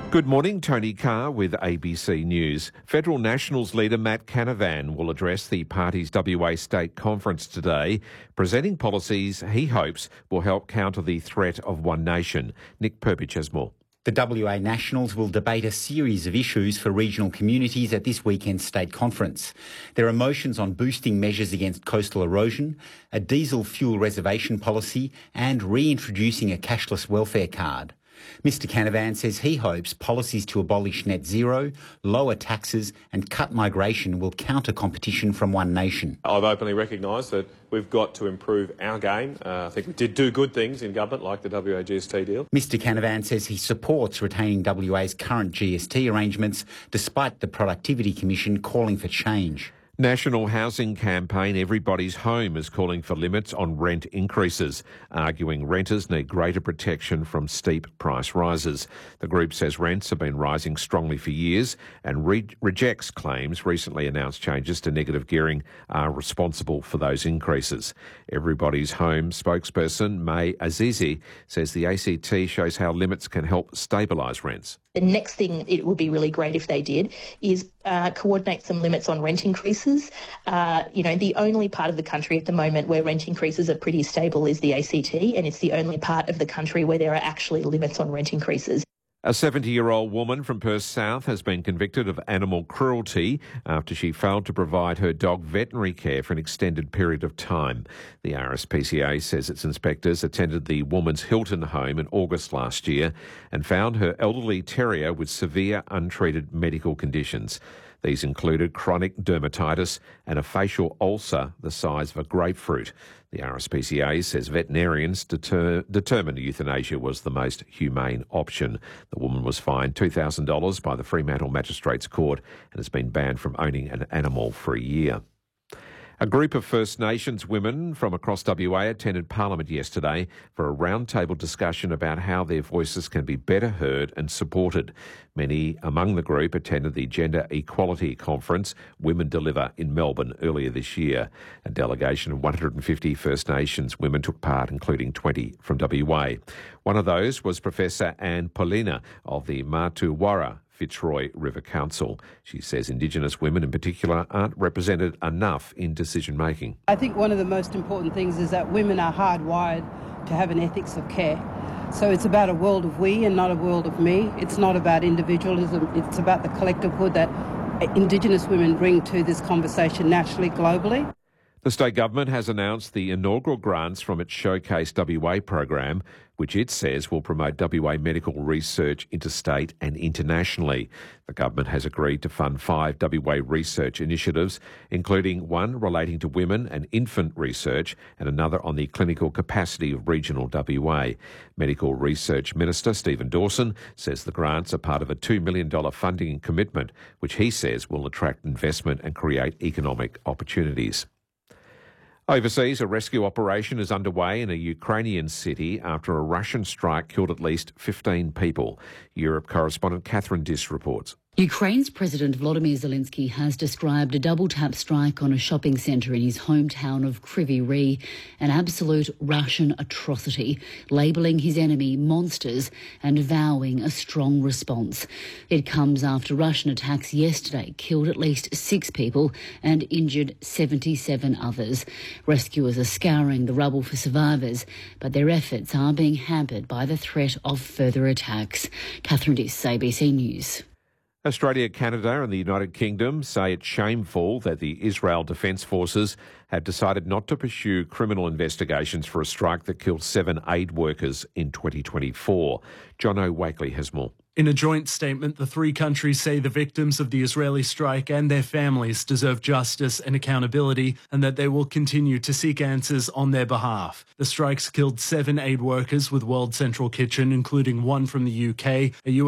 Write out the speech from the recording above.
Good morning, Tony Carr with ABC News. Federal Nationals leader Matt Canavan will address the party's WA State Conference today, presenting policies he hopes will help counter the threat of One Nation. Nick Perpich has more. The WA Nationals will debate a series of issues for regional communities at this weekend's state conference. There are motions on boosting measures against coastal erosion, a diesel fuel reservation policy and reintroducing a cashless welfare card. Mr Canavan says he hopes policies to abolish net zero, lower taxes and cut migration will counter competition from One Nation. I've openly recognised that we've got to improve our game. I think we did do good things in government, like the WA GST deal. Mr Canavan says he supports retaining WA's current GST arrangements, despite the Productivity Commission calling for change. National Housing Campaign Everybody's Home is calling for limits on rent increases, arguing renters need greater protection from steep price rises. The group says rents have been rising strongly for years and rejects claims recently announced changes to negative gearing are responsible for those increases. Everybody's Home spokesperson May Azizi says the ACT shows how limits can help stabilise rents. The next thing it would be really great if they did is coordinate some limits on rent increases. The only part of the country at the moment where rent increases are pretty stable is the ACT, and it's the only part of the country where there are actually limits on rent increases. A 70-year-old woman from Perth South has been convicted of animal cruelty after she failed to provide her dog veterinary care for an extended period of time. The RSPCA says its inspectors attended the woman's Hilton home in August last year and found her elderly terrier with severe untreated medical conditions. These included chronic dermatitis and a facial ulcer the size of a grapefruit. The RSPCA says veterinarians determined euthanasia was the most humane option. The woman was fined $2,000 by the Fremantle Magistrates Court and has been banned from owning an animal for a year. A group of First Nations women from across WA attended Parliament yesterday for a roundtable discussion about how their voices can be better heard and supported. Many among the group attended the Gender Equality Conference Women Deliver in Melbourne earlier this year. A delegation of 150 First Nations women took part, including 20 from WA. One of those was Professor Anne Polina of the Martuwarra Fitzroy River Council. She says Indigenous women in particular aren't represented enough in decision-making. I think one of the most important things is that women are hardwired to have an ethics of care. So it's about a world of we and not a world of me. It's not about individualism. It's about the collective good that Indigenous women bring to this conversation nationally, globally. The state government has announced the inaugural grants from its Showcase WA program, which it says will promote WA medical research interstate and internationally. The government has agreed to fund 5 WA research initiatives, including one relating to women and infant research and another on the clinical capacity of regional WA. Medical Research Minister Stephen Dawson says the grants are part of a $2 million funding commitment, which he says will attract investment and create economic opportunities. Overseas, a rescue operation is underway in a Ukrainian city after a Russian strike killed at least 15 people. Europe correspondent Catherine Diss reports. Ukraine's President Volodymyr Zelensky has described a double-tap strike on a shopping centre in his hometown of Kryvyi Rih an absolute Russian atrocity, labelling his enemy monsters and vowing a strong response. It comes after Russian attacks yesterday killed at least 6 people and injured 77 others. Rescuers are scouring the rubble for survivors, but their efforts are being hampered by the threat of further attacks. Catherine Diss, ABC News. Australia, Canada and the United Kingdom say it's shameful that the Israel Defence Forces have decided not to pursue criminal investigations for a strike that killed 7 aid workers in 2024. Jono Wakely has more. In a joint statement, the 3 countries say the victims of the Israeli strike and their families deserve justice and accountability and that they will continue to seek answers on their behalf. The strikes killed 7 aid workers with World Central Kitchen, including one from the UK, a US